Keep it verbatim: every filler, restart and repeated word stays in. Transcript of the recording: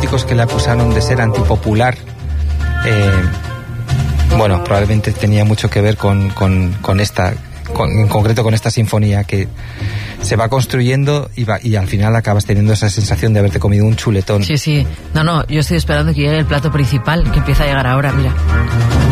críticos que le acusaron de ser antipopular, eh, bueno, probablemente tenía mucho que ver con, con, con esta, con, en concreto con esta sinfonía que se va construyendo y, va, y al final acabas teniendo esa sensación de haberte comido un chuletón. Sí, sí. No, no, yo estoy esperando que llegue el plato principal, que empieza a llegar ahora, mira.